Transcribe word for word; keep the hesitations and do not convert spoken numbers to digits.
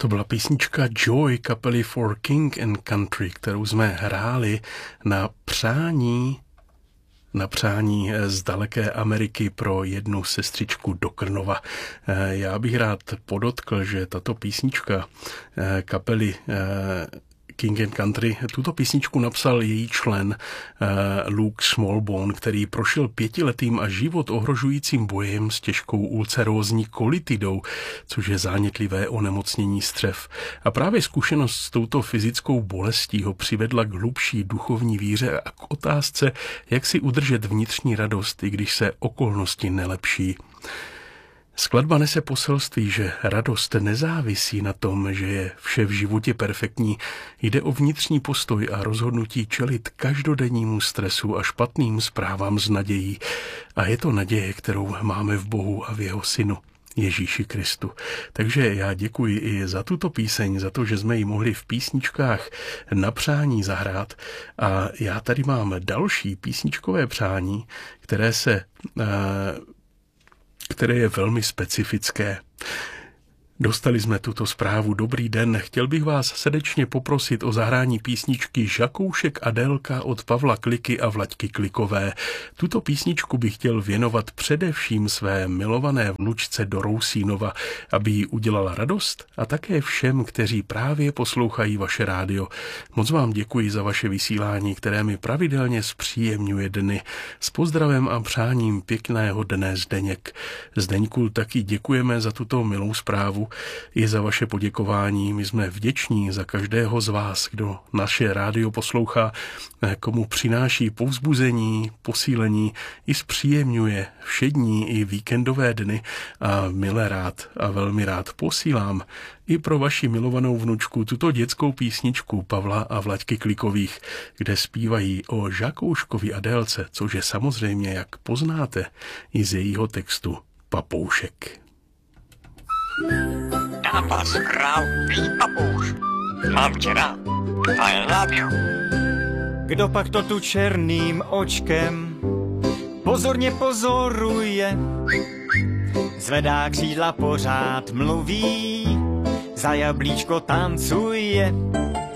To byla písnička Joy kapely For King and Country, kterou jsme hráli na přání na přání z daleké Ameriky pro jednu sestřičku do Krnova. Já bych rád podotkl, že tato písnička kapely King and Country, tuto písničku napsal její člen Luke Smallbone, který prošel pětiletým a život ohrožujícím bojem s těžkou ulcerózní kolitidou, což je zánětlivé onemocnění střev. A právě zkušenost s touto fyzickou bolestí ho přivedla k hlubší duchovní víře a k otázce, jak si udržet vnitřní radost, i když se okolnosti nelepší. Skladba nese poselství, že radost nezávisí na tom, že je vše v životě perfektní. Jde o vnitřní postoj a rozhodnutí čelit každodennímu stresu a špatným zprávám z nadějí. A je to naděje, kterou máme v Bohu a v jeho synu Ježíši Kristu. Takže já děkuji i za tuto píseň, za to, že jsme ji mohli v písničkách na přání zahrát. A já tady mám další písničkové přání, které se... Uh, které je velmi specifické. Dostali jsme tuto zprávu. Dobrý den, chtěl bych vás srdečně poprosit o zahrání písničky Žakoušek Adélka od Pavla Kliky a Vlaďky Klikové. Tuto písničku bych chtěl věnovat především své milované vnučce do Rousínova, aby jí udělala radost, a také všem, kteří právě poslouchají vaše rádio. Moc vám děkuji za vaše vysílání, které mi pravidelně zpříjemňuje dny. S pozdravem a přáním pěkného dne Zdeněk. Zdeňku, taky děkujeme za tuto milou zprávu i za vaše poděkování. My jsme vděční za každého z vás, kdo naše rádio poslouchá, komu přináší povzbuzení, posílení i zpříjemňuje všední i víkendové dny, a milé rád a velmi rád posílám i pro vaši milovanou vnučku tuto dětskou písničku Pavla a Vlaďky Klikových, kde zpívají o Žakouškovi Adélce, což je samozřejmě, jak poznáte, i z jejího textu Papoušek. Dám vás král, ví papouš. Mám tě rád. I love you. Kdo pak to tu černým očkem pozorně pozoruje, zvedá křídla, pořád mluví, za jablíčko tancuje.